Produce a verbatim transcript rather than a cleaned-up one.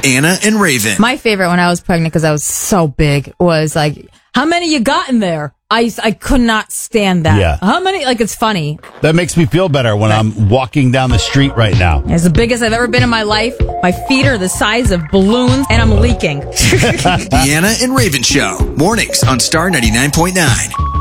Anna and Raven. My favorite when I was pregnant, because I was so big, was like, how many you got in there? I, I could not stand that. Yeah. How many? Like, it's funny. That makes me feel better when I'm walking down the street right now. It's the biggest I've ever been in my life. My feet are the size of balloons, and I'm leaking. The Anna and Raven Show. Mornings on Star ninety-nine point nine.